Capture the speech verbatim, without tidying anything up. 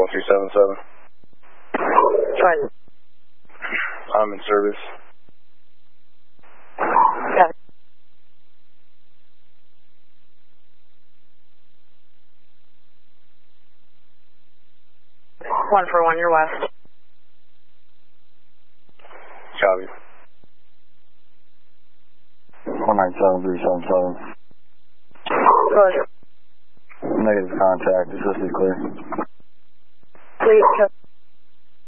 one three seven seven. Fine. I'm in service. Okay. One for one, you're west. Copy. one nine seven three seven seven. Roger. Negative contact. This is clear. Please.